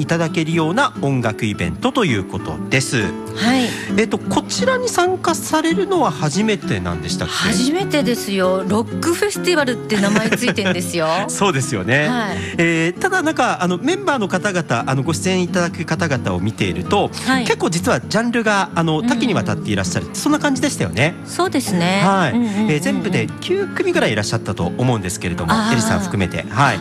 いただけるような音楽イベントということです。 はい。 こちらに参加されるのは初めてなんでしたっけ？ 初めてですよ。ロックフェスティバルって名前ついてんですよ。 そうですよね。 はい。 ただなんかメンバーの方々ご出演いただく方々を見ていると、はい、結構実はジャンルが多岐にわたっていらっしゃる、そんな感じでしたよね。 そうですね。 はい。全部で9組ぐらいいらっしゃったと思うんですけれども、エリさん含めて、はい。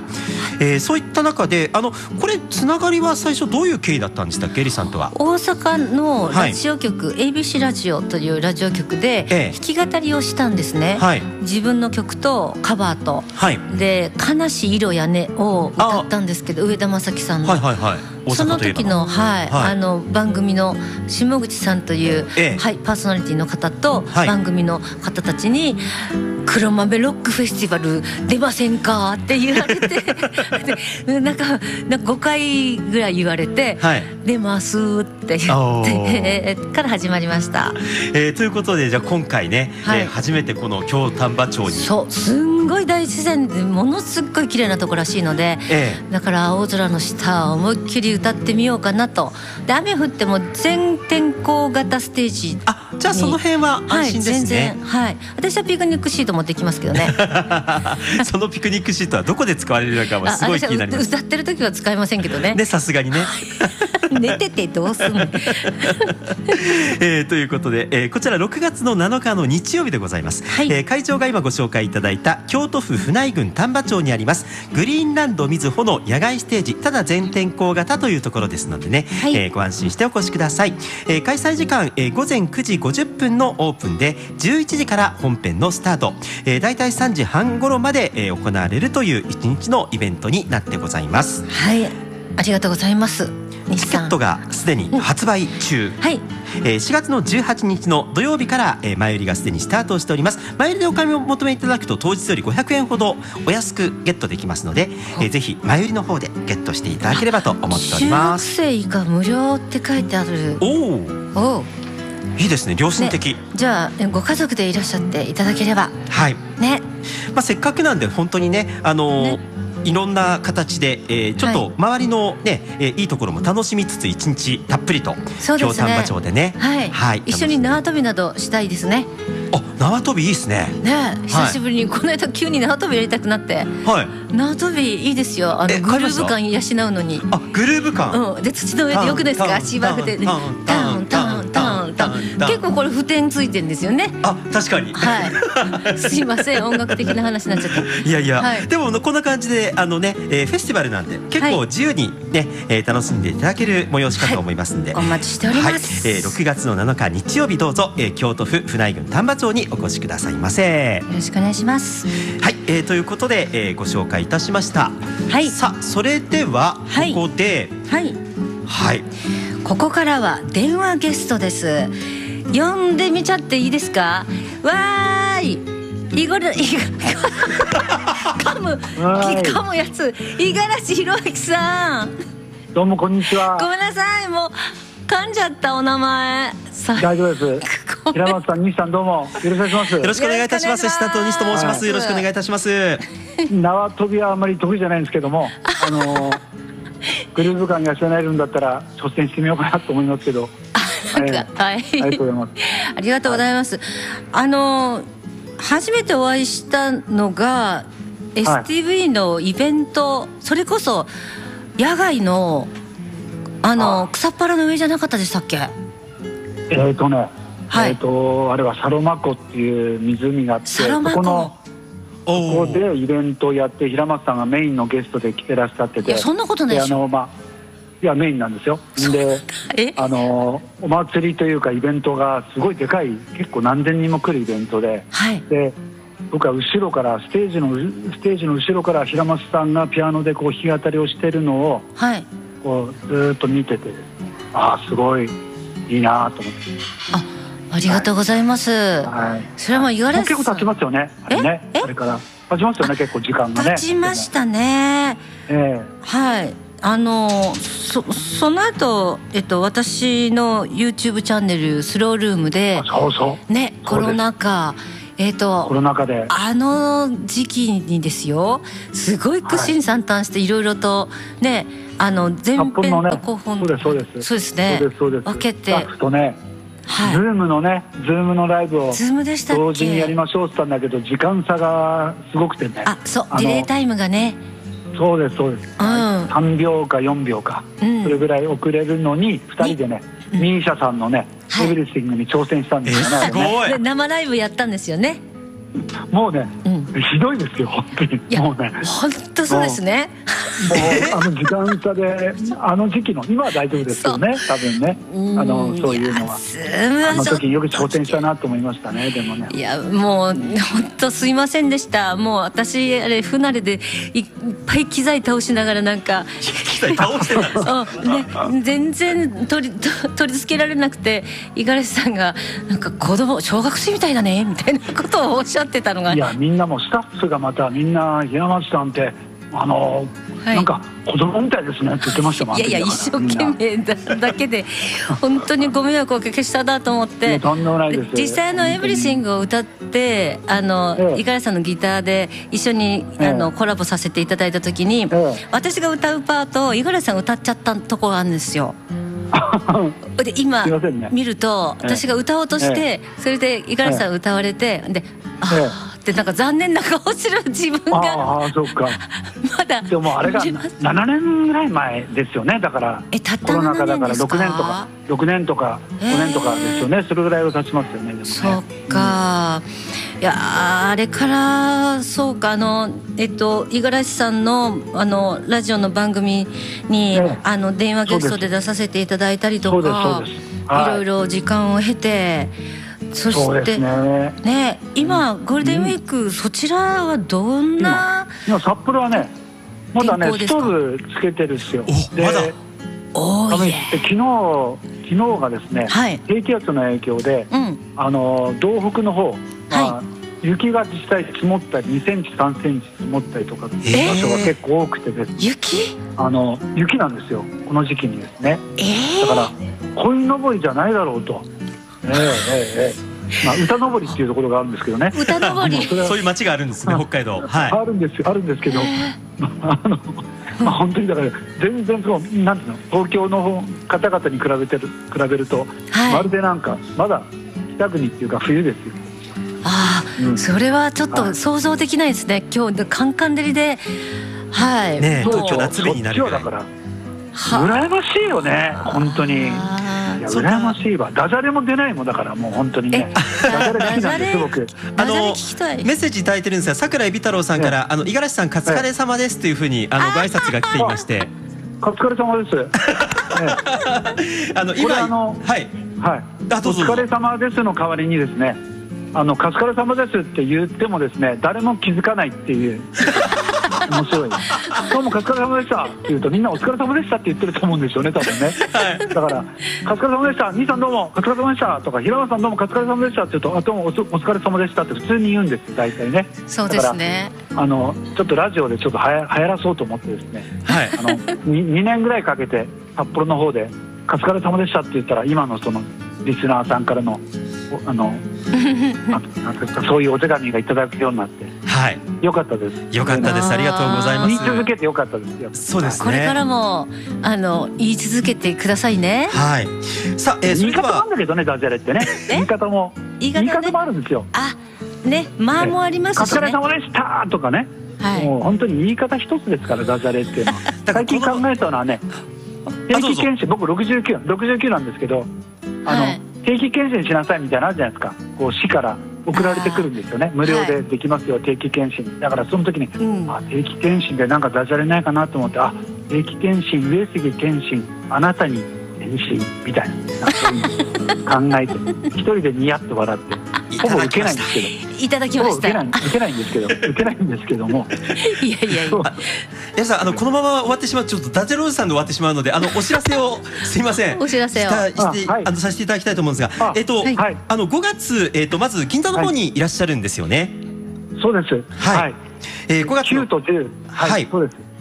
そういった中でこれつながりは最初どういう経緯だったんでしたっけ、エリさんとは？大阪のラジオ局、はい、ABC ラジオというラジオ局で弾き語りをしたんですね。はい、自分の曲とカバーと、はい、で悲しい色やねを歌ったんですけど、上田正樹さんの、はいはいはい、その時の、はいはい、番組の下口さんという、はい、パーソナリティの方と、はい、番組の方たちに黒豆ロックフェスティバル出ませんかって言われてでなんか5回ぐらい言われて、はい、出ますって言ってから始まりました。 ということでじゃあ今回ね、はい、初めてこの京丹波町に、 そうすんごい大自然でものすっごい綺麗なところらしいので、だから青空の下思いっきり歌ってみようかなと。で雨降っても全天候型ステージ、 じゃあその辺は安心ですね。はい、全然、はい、 私はピクニックシート持ってきますけどねそのピクニックシートはどこで使われるのかはすごい気になります。 歌ってる時は使えませんけどね。 でさすがにね寝ててどうすんのということで、こちら6月の7日の日曜日でございます。はい、会場が今ご紹介いただいた京都府府内郡丹波町にありますグリーンランドみずほの野外ステージ、ただ全天候型というところですのでね、はい、ご安心してお越しください。開催時間、午前9時50分のオープンで11時から本編のスタート、だいたい3時半頃まで、行われるという1日のイベントになってございます。 はい、ありがとうございます。 チケットがすでに発売中、はい、4月の18日の土曜日から前売りがすでにスタートしております。前売りでお買い求めいただくと当日より500円ほどお安くゲットできますので、ぜひ前売りの方でゲットしていただければと思っております。 中学生以下無料って書いてある。おいいですね、良心的、ね、 じゃあご家族でいらっしゃっていただければ、はいね、 せっかくなんで本当にね、いろんな形で、ちょっと周りのね、いいところも楽しみつつ1日たっぷりと京丹波町でね、はいはい、 一緒に縄跳びなどしたいですね。 縄跳びいいですね。 ね、久しぶりに、この間急に縄跳びやりたくなって、はい、縄跳びいいですよ。グルーヴ感養うのに。 グルーヴ感、 で土の上でよくですか、足場振ってタンタンタンタン、結構これ譜点ついてるんですよね。 確かに、 はいすいません、音楽的な話になっちゃった。 いやいや、でもこんな感じでフェスティバルなんで結構自由にね、楽しんでいただける催しかと思いますんで、 お待ちしております。 6月の7日日曜日どうぞ、京都府府内郡丹波町にお越しくださいませ。 よろしくお願いします。 はい、ということで、ご紹介いたしました。はい、さあそれではここで、はいはい、 ここからは電話ゲストです。呼んでみちゃっていいですか？わーい、噛むやつ、五十嵐弘明さん。 どうもこんにちは。 ごめんなさい、もう噛んじゃったお名前。 大丈夫です。平松さん、西さん、どうもよろしくお願いします。 よろしくお願いいたします。下と西と申します。よろしくお願いいたします。 縄跳びはあまり得意じゃないんですけども、グルーヴ感が養えるんだったら挑戦してみようかなと思いますけど。 はい、ありがとうございます。ありがとうございます。初めてお会いしたのが STV のイベント、それこそ野外の草っぱらの上じゃなかったでしたっけ？はい、 あれはサロマ湖っていう湖があって、そこでイベントをやって、平松さんがメインのゲストで来てらっしゃってて。 いや、そんなことないでしょ。 いや、メインなんですよ。でお祭りというかイベントがすごいでかい、結構何千人も来るイベントで、はい、で僕は後ろからステージの後ろから平松さんがピアノでこう弾き語りをしてるのを、はい、こうずっと見てて、すごいいいなと思って。 ありがとうございます。はい、それはもう言われ結構経ちますよね。あれから経ちますよね、結構時間がね。 経ちましたね。はい。その後、私の YouTube チャンネルスロールームで、ね、コロナ禍、コロナ禍で時期にですよ、すごい苦心惨憺していろいろとね、 前編と後編、 そうですね、 分けて、 スタッフとね、ズームのライブを同時にやりましょうって言ったんだけど、時間差がすごくてね、 そうディレイタイムがね、 そうです、3秒か4秒か、それぐらい遅れるのに2人でね、ミーシャさんのねエブリシングに挑戦したんですよね。 で生ライブやったんですよね。 もうね、ひどいですよ本当に。もうね、 本当そうですね。 もう時間差で時期の今は大丈夫ですよね、多分ね、そういうのは時よく挑戦したなと思いましたね。でもね、 いやもう本当すいませんでした。もう私あれ不慣れでいっぱい機材倒しながらなんか機材倒してたんですね、全然取り付けられなくて、五十嵐さんがなんか子供小学生みたいだねみたいなことをおっしゃってたのが、 いやみんなもスタッフがまたみんな平松さんってなんか子供みたいですねって言ってましたもん。 いや一生懸命だけで本当にご迷惑をおかけしたなと思って、実際エブリシングを歌って五十嵐さんのギターで一緒にコラボさせていただいた時に、私が歌うパートを五十嵐さんが歌っちゃったところがあるんですよ。で今見ると私が歌おうとしてそれで五十嵐さんが歌われて、でってなんか残念な顔する自分がそうかまだでもあれが7年ぐらい前ですよね。だからコロナ禍だから6年とか5年とかですよね。それぐらいは経ちますよね。でもね、 そうか、いやあれからそうか五十嵐さんのラジオの番組に電話ゲストで出させていただいたりとか、いろいろ時間を経て、そしてね、今ゴールデンウィークそちらはどんな？ 今札幌はねまだねストーブつけてるんですよ。でまだ昨日がですね、低気圧の影響で道北の方、雪が実際積もったり2センチ3センチ積もったりとか場所が結構多くてですね、雪なんですよこの時期にですね。だから鯉のぼりじゃないだろうと。歌登りっていうところがあるんですけどね。 歌登りそういう町があるんですね、北海道。 あるんですけど、本当にだから全然なんていうの、東京の方々に比べると、まるでなんかまだ北国っていうか冬ですよ。 それはちょっと想像できないですね。今日カンカン照りで、 東京夏日になるぐらい。 だから羨ましいよね本当に。羨ましいわ。ダジャレも出ないもんだからもう本当にね。ダジャレ好きなんです僕。 メッセージいただいてるんですが、桜井美太郎さんから五十嵐さんカツカレ様ですというふうにご挨拶が来ていまして。 カツカレ様です。 今お疲れ様ですの代わりにですね、カツカレ様ですって言ってもですね、誰も気づかないっていう面白い。どうもカツカレ様でしたって言うとみんなお疲れ様でしたって言ってると思うんですよね多分ね。だからカツカレ様でした、兄さんどうもカツカレ様でしたとか、平松さんどうもカツカレ様でしたって言うと、どうもお疲れ様でしたって普通に言うんです大体ね。 そうですね。 ちょっとラジオでちょっと流行らそうと思ってですね、2年ぐらいかけて札幌の方でカツカレ様でしたって言ったら、今のそのリスナーさんからのそういうお手紙がいただくようになって、よかったです。 よかったです。ありがとうございます。 言い続けてよかったですよ。 そうですね。 これからも言い続けてくださいね。 さあ、言い方なんだけどね、ダジャレってね。言い方もあるんですよ。 間もありますしね。 カツカレ様でしたとかね。もう本当に言い方一つですからダジャレっていうのは。最近考えたのはね、定期検診、僕69なんですけど、定期検診しなさいみたいなのあるじゃないですか。こう市から送られてくるんですよね。無料でできますよ、定期検診。だからその時に、定期検診でなんかダジャレないかなと思って、定期検診、上杉検診、あなたに検診みたいな、そういうの考えて一人でニヤッと笑って、ほぼ受けないんですけど、 いただきました。 受けないんですけども。 いや皆さんこのまま終わってしまう、ちょっとダジャレおじさんで終わってしまうので、お知らせをすいません、 お知らせをさせていただきたいと思うんですが、5月まず銀座の方にいらっしゃるんですよね。 そうです。 5月 9と10。そうです。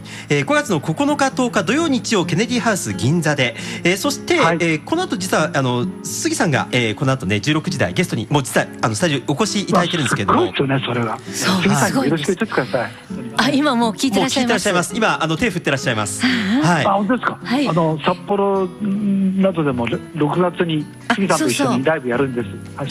5月の9日10日土曜日曜ケネディハウス銀座で、そして、はい、この後実は杉さんが、この後ね16時台ゲストにもう実はスタジオお越しいただいてるんですけども、 すごいですよねそれは。杉さんよろしく言ってください。 今もう聞いてらっしゃいます。 今手振ってらっしゃいます。 はい。本当ですか。はい、札幌などでも6月に杉さんと一緒にライブやるんです。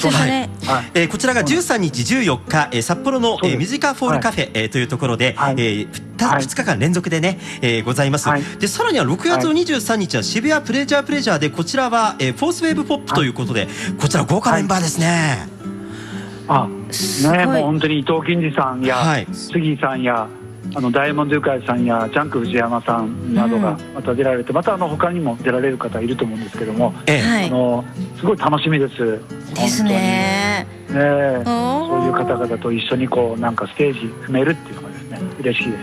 そうね。 こちらが13日14日札幌のミュージカルフォールカフェというところで2日間連続でねございます。でさらには6月の23日は渋谷プレジャーでこちらはフォースウェーブポップということでこちら豪華メンバーですね。 ね、もう本当に伊藤金次さんや杉さんやダイヤモンドユカイさんやジャンク藤山さんなどがまた出られて、また他にも出られる方いると思うんですけども、すごい楽しみです。 ですね。 そういう方々と一緒にこうなんかステージ踏めるっていうのがですね嬉しいです。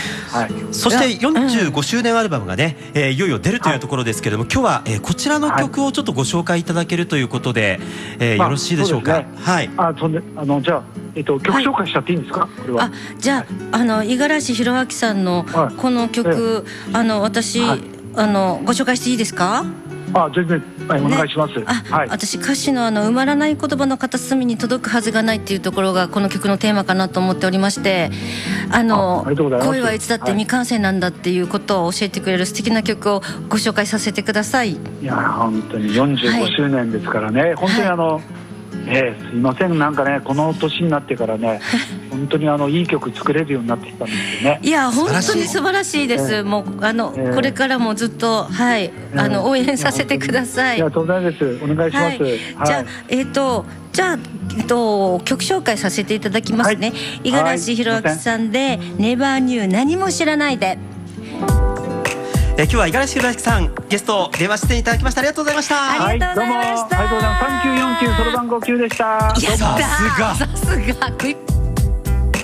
そして45周年アルバムがね、いよいよ出るというところですけれども、今日はこちらの曲をちょっとご紹介いただけるということで、よろしいでしょうか。 はい。じゃあ曲紹介しちゃっていいんですか。これは。 じゃあ五十嵐弘明さんのこの曲、私ご紹介していいですか。 全然、お願いします。 私歌詞の埋まらない言葉の片隅に届くはずがないっていうところがこの曲のテーマかなと思っておりまして、恋はいつだって未完成なんだっていうことを教えてくれる素敵な曲をご紹介させてください。 いや本当に45周年ですからね、本当にすいません、なんかねこの年になってからね本当にいい曲作れるようになってきたんですよね。 いや本当に素晴らしいです。もうこれからもずっと応援させてください。 当然です。お願いします。 じゃあ曲紹介させていただきますね。五十嵐弘明さんでネバーニュー何も知らないで。 今日は五十嵐弘明さんゲスト電話出演いただきました。ありがとうございました。 ありがとうございました。 ありがとうございます。3949そろばん5 9でした。 やったー。さすがクイック